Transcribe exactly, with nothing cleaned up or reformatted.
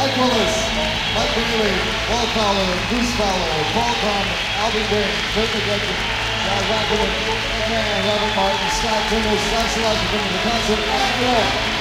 Mike Willis, Mike Bailey, Paul Fowler, Bruce Fowler, Paul Conn, Alvin Wayne, Kurt McGetchen, John Rockerman, man, Robert Martin, Scott Turner, Scott Select from the concert, and more.